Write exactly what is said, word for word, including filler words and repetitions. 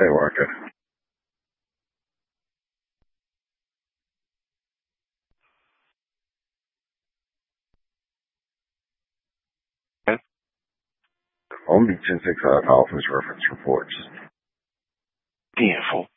Stay working. Long Beach and six out of Dolphins reference reports. Beautiful.